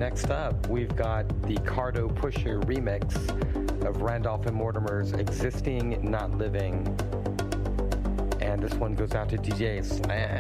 next up, we've got the Cardo Pusher remix of Randolph and Mortimer's Existing, Not Living. And this one goes out to DJ Slam.